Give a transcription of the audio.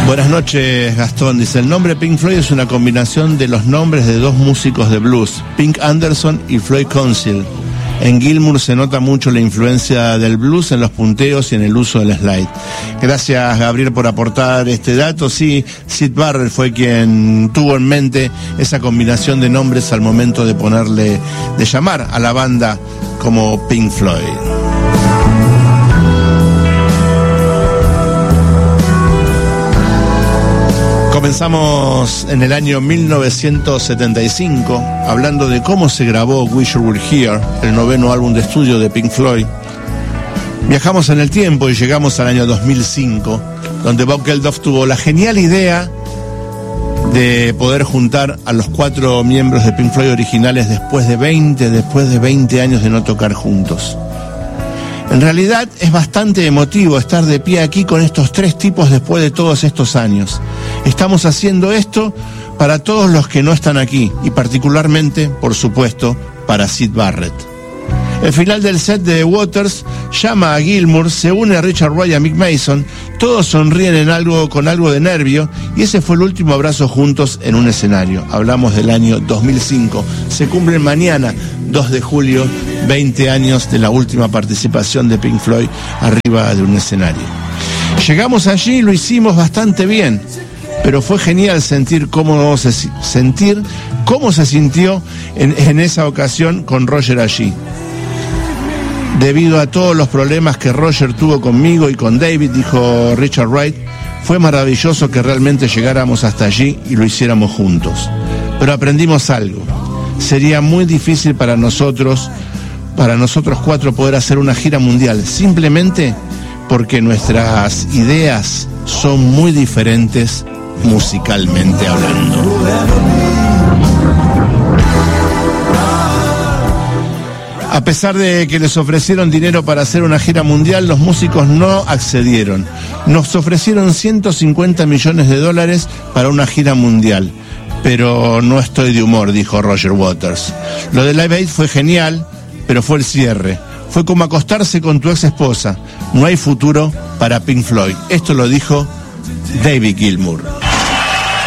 Buenas noches, Gastón. Dice, el nombre Pink Floyd es una combinación de los nombres de dos músicos de blues, Pink Anderson y Floyd Council. En Gilmour se nota mucho la influencia del blues en los punteos y en el uso del slide. Gracias, Gabriel, por aportar este dato. Sí, Syd Barrett fue quien tuvo en mente esa combinación de nombres al momento de llamar a la banda como Pink Floyd. Comenzamos en el año 1975, hablando de cómo se grabó Wish You Were Here, el 9º álbum de estudio de Pink Floyd. Viajamos en el tiempo y llegamos al año 2005, donde Bob Geldof tuvo la genial idea de poder juntar a los 4 miembros de Pink Floyd originales después de 20 años de no tocar juntos. En realidad es bastante emotivo estar de pie aquí con estos 3 tipos después de todos estos años. Estamos haciendo esto para todos los que no están aquí y particularmente, por supuesto, para Syd Barrett. El final del set de Waters llama a Gilmour, se une a Richard Wright y a Mick Mason, todos sonríen con algo de nervio y ese fue el último abrazo juntos en un escenario. Hablamos del año 2005, se cumplen mañana, 2 de julio, 20 años de la última participación de Pink Floyd arriba de un escenario. Llegamos allí y lo hicimos bastante bien, pero fue genial sentir cómo se sintió en esa ocasión con Roger allí. Debido a todos los problemas que Roger tuvo conmigo y con David, dijo Richard Wright, fue maravilloso que realmente llegáramos hasta allí y lo hiciéramos juntos. Pero aprendimos algo. Sería muy difícil para nosotros 4 poder hacer una gira mundial, simplemente porque nuestras ideas son muy diferentes musicalmente hablando. A pesar de que les ofrecieron dinero para hacer una gira mundial, los músicos no accedieron. Nos ofrecieron $150 millones para una gira mundial, pero no estoy de humor, dijo Roger Waters. Lo de Live Aid fue genial, pero fue el cierre. Fue como acostarse con tu ex esposa. No hay futuro para Pink Floyd. Esto lo dijo David Gilmour.